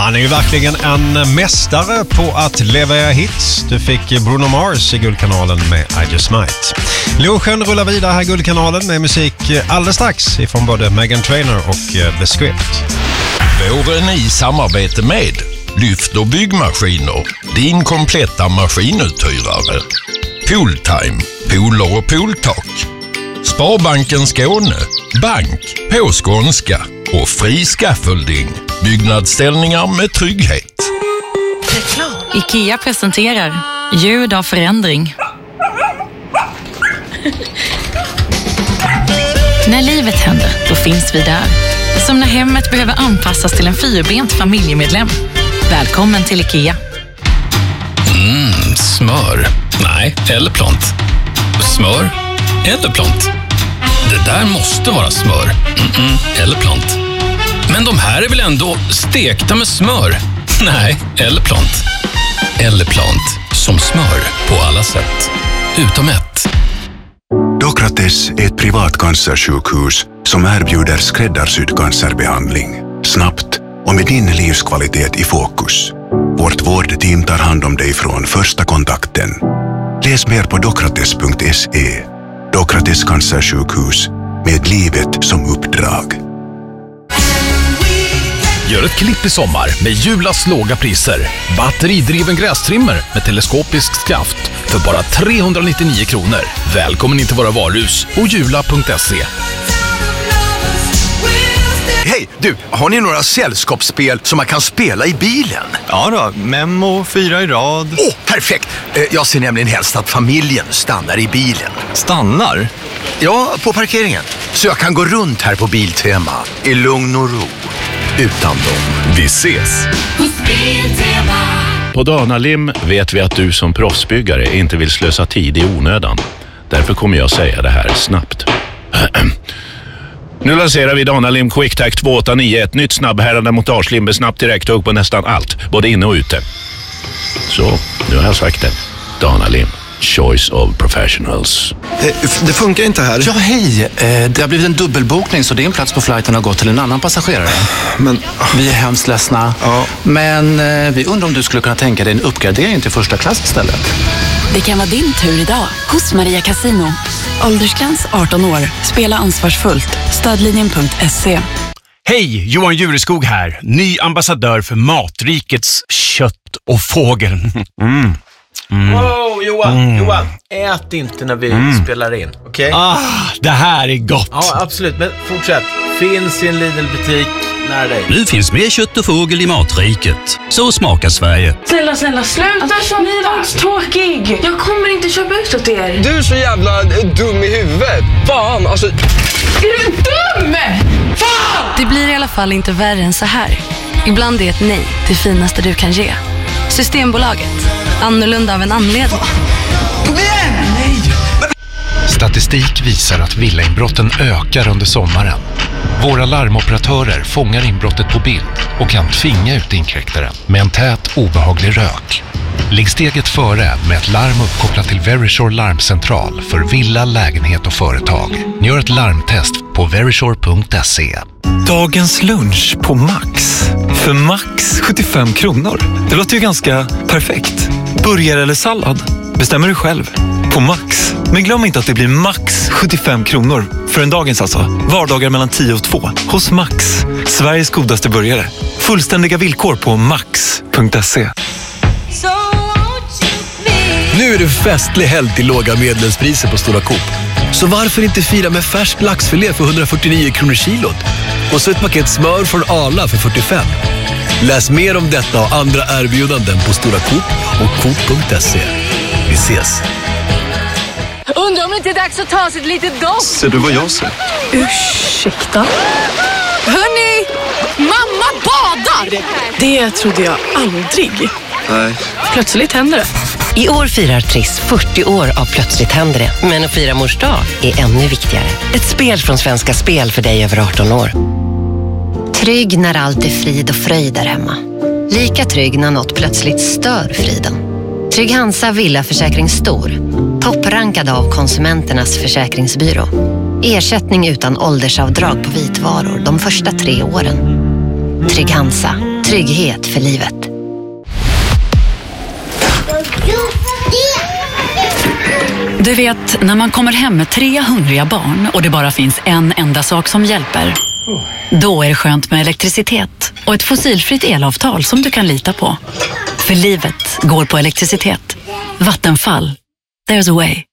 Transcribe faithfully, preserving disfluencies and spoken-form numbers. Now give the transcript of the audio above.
Han är ju verkligen en mästare på att leverera hits. Du fick Bruno Mars i Guldkanalen med I Just Might. Lunchen rullar vidare här i Guldkanalen med musik alldeles strax ifrån både Meghan Trainor och The Script. Våren i samarbete med Lyft och byggmaskiner, din kompletta maskinuthyrare. Pooltime, pooler och pooltak. Sparbanken Skåne, bank på skånska och fri scaffolding, byggnadsställningar med trygghet. IKEA presenterar ljud av förändring. När livet händer, då finns vi där. Som när hemmet behöver anpassas till en fyrbent familjemedlem. Välkommen till IKEA. Mm, smör. Nej, eller plant. Smör eller plant. Det där måste vara smör. Mm-mm, eller plant. Men de här är väl ändå stekta med smör? Nej, eller plant. Eller plant. Som smör på alla sätt. Utom ett. Dokrates är ett privat cancersjukhus som erbjuder skräddarsydd cancerbehandling. Snabbt och med din livskvalitet i fokus. Vårt vårdteam tar hand om dig från första kontakten. Läs mer på dokrates punkt se. Dokrates cancersjukhus med livet som uppdrag. Gör ett klipp i sommar med Julas låga priser. Batteridriven grästrimmer med teleskopisk skaft för bara trehundranittionio kronor. Välkommen in till våra varuhus och jula punkt se. Hej, du, har ni några sällskapsspel som man kan spela i bilen? Ja då, Memo, fyra i rad. Åh, oh, perfekt! Jag ser nämligen helst att familjen stannar i bilen. Stannar? Ja, på parkeringen. Så jag kan gå runt här på Biltema i lugn och ro. Utan dem. Vi ses! På Danalim vet vi att du som proffsbyggare inte vill slösa tid i onödan. Därför kommer jag säga det här snabbt. Nu lanserar vi Danalim QuickTac två åtta nio, ett nytt snabbhärande montagelim med snabbt direkthugg på nästan allt, både inne och ute. Så, nu har jag sagt det. Danalim, choice of professionals. Det, det funkar inte här. Ja, hej. Det har blivit en dubbelbokning så din plats på flighten har gått till en annan passagerare. Men... Vi är hemskt ledsna. Ja. Men vi undrar om du skulle kunna tänka dig en uppgradering till första klass istället. Det kan vara din tur idag hos Maria Casino. Åldersgräns arton år. Spela ansvarsfullt. Stödlinjen punkt se. Hej, Johan Jureskog här. Ny ambassadör för Matrikets kött och fågel. Mm. Mm. Wow, Johan, mm. Johan, ät inte när vi mm. spelar in, okej? Okay? Ah, det här är gott. Ja, absolut, men fortsätt. Finns i en Lidl-butik nära dig. Nu finns mer kött och fågel i Matriket. Så smakar Sverige. Snälla, snälla, sluta alltså, ni är tråkig. Jag kommer inte köpa ut åt er. Du är så jävla dum i huvudet. Fan, alltså... Är du dum? Fan! Det blir i alla fall inte värre än så här. Ibland är ett nej det finaste du kan ge. Systembolaget. Annorlunda av en anledning. Kom igen! Nej! Statistik visar att villainbrotten ökar under sommaren. Våra larmoperatörer fångar inbrottet på bild och kan tvinga ut inkräktaren med en tät, obehaglig rök. Ligg steget före med ett larm uppkopplat till Verisure larmcentral för villa, lägenhet och företag. Gör ett larmtest på verisure punkt se. Dagens lunch på Max. För max sjuttiofem kronor. Det låter ju ganska perfekt. Burgare eller sallad? Bestämmer du själv. På Max. Men glöm inte att det blir max sjuttiofem kronor. För en dagens alltså. Vardagar mellan tio och två. Hos Max. Sveriges godaste burgare. Fullständiga villkor på max punkt se. Nu är det festlig helg till låga medlemspriser på Stora Coop. Så varför inte fira med färsk laxfilé för hundrafyrtionio kronor kilot? Och så ett paket smör från Arla för fyrtiofem. Läs mer om detta och andra erbjudanden på Stora Coop och coop punkt se. Vi ses! Undrar om det inte är dags att ta sig ett litet dopp. Ser du vad jag ser? Ursäkta? Hörrni! Mamma badar! Det trodde jag aldrig. Nej. Plötsligt händer det. I år firar Triss fyrtio år av Plötsligt händer det. Men att fira mors dag är ännu viktigare. Ett spel från Svenska Spel för dig över arton år. Trygg när allt är frid och fröjd där hemma. Lika trygg när något plötsligt stör friden. Trygg Hansa Villaförsäkring Stor. Topprankad av Konsumenternas försäkringsbyrå. Ersättning utan åldersavdrag på vitvaror de första tre åren. Trygg Hansa. Trygghet för livet. Du vet, när man kommer hem med tre hungriga barn och det bara finns en enda sak som hjälper. Då är det skönt med elektricitet och ett fossilfritt elavtal som du kan lita på. För livet går på elektricitet. Vattenfall. There's a way.